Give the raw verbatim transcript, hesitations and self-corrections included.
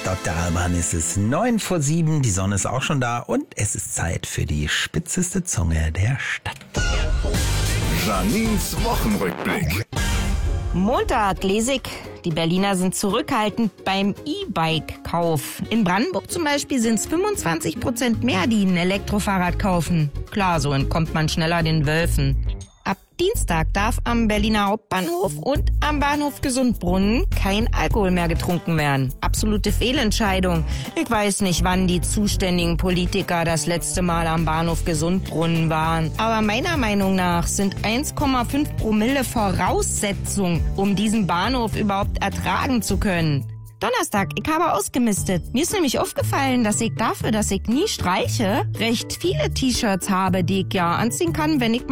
Doktor Alban, ist es neun vor sieben, die Sonne ist auch schon da und es ist Zeit für die spitzeste Zunge der Stadt. Janins Wochenrückblick. Montag lese ich, die Berliner sind zurückhaltend beim E-Bike-Kauf. In Brandenburg zum Beispiel sind es fünfundzwanzig Prozent mehr, die ein Elektrofahrrad kaufen. Klar, so entkommt man schneller den Wölfen. Ab Dienstag darf am Berliner Hauptbahnhof und am Bahnhof Gesundbrunnen kein Alkohol mehr getrunken werden. Absolute Fehlentscheidung. Ich weiß nicht, wann die zuständigen Politiker das letzte Mal am Bahnhof Gesundbrunnen waren. Aber meiner Meinung nach sind eins Komma fünf Promille Voraussetzung, um diesen Bahnhof überhaupt ertragen zu können. Donnerstag, ich habe ausgemistet. Mir ist nämlich aufgefallen, dass ich dafür, dass ich nie streiche, recht viele T-Shirts habe, die ich ja anziehen kann, wenn ich